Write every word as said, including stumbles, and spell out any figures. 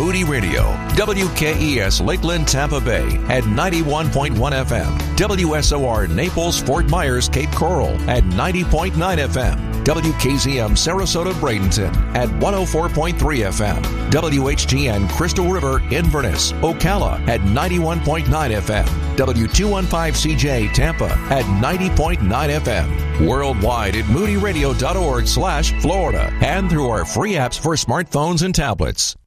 Moody Radio. W K E S Lakeland, Tampa Bay at ninety-one point one F M. W S O R Naples, Fort Myers, Cape Coral at ninety point nine F M. W K Z M Sarasota, Bradenton at one oh four point three F M. W H T N Crystal River, Inverness, Ocala at ninety-one point nine F M. W two fifteen C J Tampa at ninety point nine F M. Worldwide at moody radio dot org slash Florida and through our free apps for smartphones and tablets.